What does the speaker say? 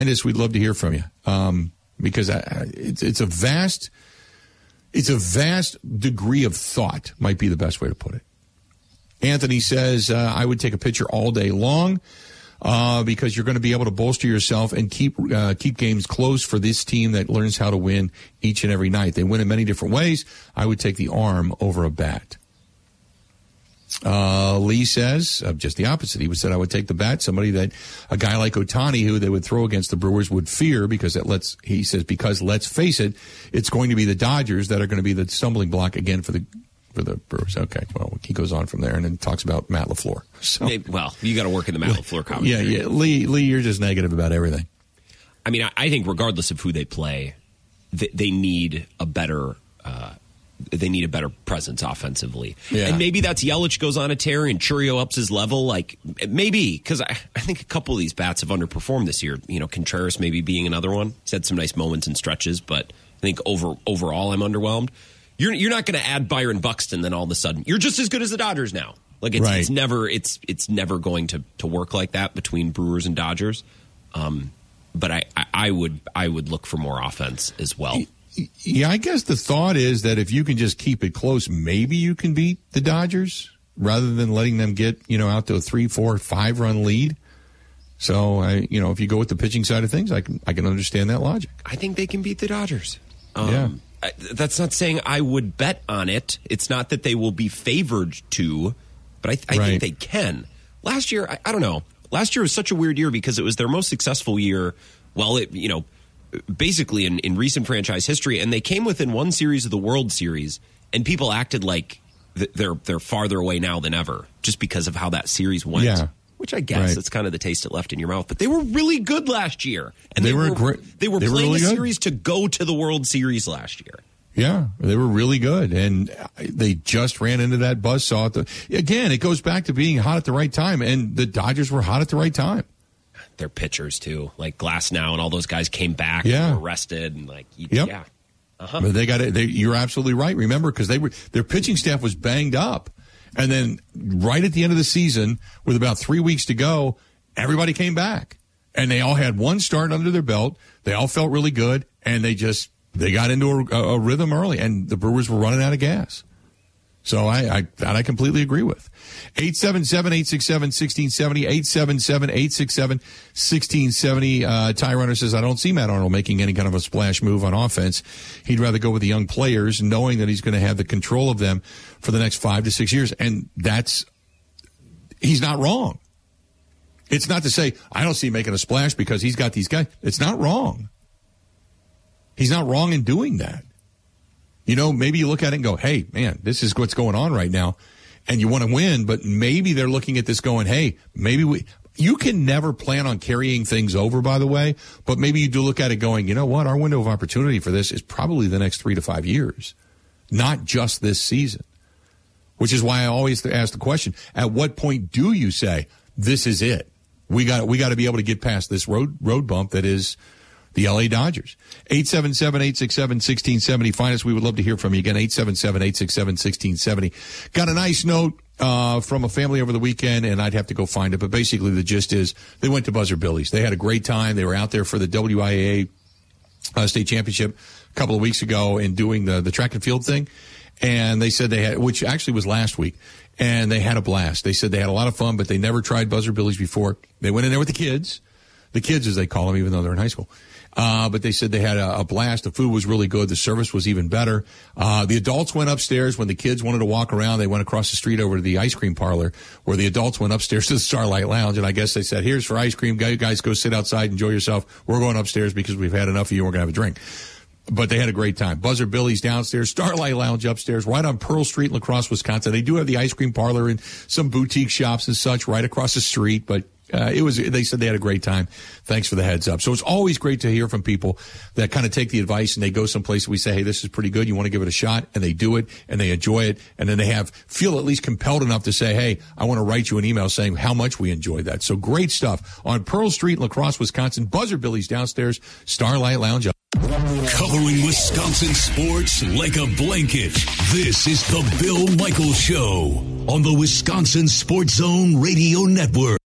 We'd love to hear from you because it's a vast degree of thought, might be the best way to put it. Anthony says, I would take a pitcher all day long because you're going to be able to bolster yourself and keep games close for this team that learns how to win each and every night. They win in many different ways. I would take the arm over a bat. Lee says just the opposite. He said I would take the bat. Somebody that a guy like Ohtani, who they would throw against the Brewers, would fear because let's face it, it's going to be the Dodgers that are going to be the stumbling block again for the Brewers. Okay, well, he goes on from there and then talks about Matt LaFleur. So, well, you got to work in the Matt LaFleur commentary. Yeah. Lee, you're just negative about everything. I mean, I think regardless of who they play, they need a better presence offensively. Yeah. And maybe that's Yelich goes on a tear and Churio ups his level. Like, maybe, because I think a couple of these bats have underperformed this year. Contreras maybe being another one. He's had some nice moments and stretches, but I think overall I'm underwhelmed. You're not going to add Byron Buxton, then all of a sudden you're just as good as the Dodgers now. Like it's never going to work like that between Brewers and Dodgers. But I would look for more offense as well. Yeah, I guess the thought is that if you can just keep it close, maybe you can beat the Dodgers rather than letting them get out to a 3, 4, 5 run lead. So if you go with the pitching side of things, I can understand that logic. I think they can beat the Dodgers. Yeah. That's not saying I would bet on it. It's not that they will be favored to, but I think they can. Last year, I don't know. Last year was such a weird year because it was their most successful year. Well, basically in recent franchise history, and they came within one series of the World Series, and people acted like they're farther away now than ever just because of how that series went. Yeah. Which I guess it's kind of the taste it left in your mouth. But they were really good last year. And they were playing really a series to go to the World Series last year. Yeah, they were really good. And they just ran into that buzzsaw. Again, it goes back to being hot at the right time. And the Dodgers were hot at the right time. Their pitchers, too. Like Glasnow and all those guys came back and were rested. And yeah. Uh-huh. But you're absolutely right. Remember, because their pitching staff was banged up. And then right at the end of the season, with about 3 weeks to go, everybody came back. And they all had one start under their belt. They all felt really good. And they got into a rhythm early. And the Brewers were running out of gas. So I completely agree with. 877-867-1670, 877-867-1670. Ty Runner says, I don't see Matt Arnold making any kind of a splash move on offense. He'd rather go with the young players, knowing that he's going to have the control of them for the next 5 to 6 years. And he's not wrong. It's not to say, I don't see him making a splash because he's got these guys. It's not wrong. He's not wrong in doing that. Maybe you look at it and go, hey, man, this is what's going on right now. And you want to win, but maybe they're looking at this going, hey, you can never plan on carrying things over, by the way, but maybe you do look at it going, you know what, our window of opportunity for this is probably the next 3 to 5 years, not just this season, which is why I always ask the question, at what point do you say, this is it? We got to be able to get past this road bump that is the L.A. Dodgers. 877-867-1670. Find us. We would love to hear from you. Again, 877-867-1670. Got a nice note from a family over the weekend, and I'd have to go find it. But basically the gist is they went to Buzzer Billy's. They had a great time. They were out there for the WIAA state championship a couple of weeks ago and doing the track and field thing. And they said they had, which actually was last week, and they had a blast. They said they had a lot of fun, but they never tried Buzzer Billy's before. They went in there with the kids as they call them, even though they're in high school. But they said they had a blast. The food was really good. The service was even better. The adults went upstairs. When the kids wanted to walk around, they went across the street over to the ice cream parlor, where the adults went upstairs to the Starlight Lounge. And I guess they said, here's for ice cream. You guys go sit outside, enjoy yourself. We're going upstairs because we've had enough of you and we're going to have a drink. But they had a great time. Buzzer Billy's downstairs, Starlight Lounge upstairs, right on Pearl Street, La Crosse, Wisconsin. They do have the ice cream parlor and some boutique shops and such right across the street, but they said they had a great time. Thanks for the heads up. So it's always great to hear from people that kind of take the advice and they go someplace we say, hey, this is pretty good. You want to give it a shot, and they do it and they enjoy it. And then they feel at least compelled enough to say, hey, I want to write you an email saying how much we enjoyed that. So great stuff on Pearl Street, La Crosse, Wisconsin. Buzzer Billy's downstairs, Starlight Lounge. Covering Wisconsin sports like a blanket. This is the Bill Michaels Show on the Wisconsin Sports Zone Radio Network.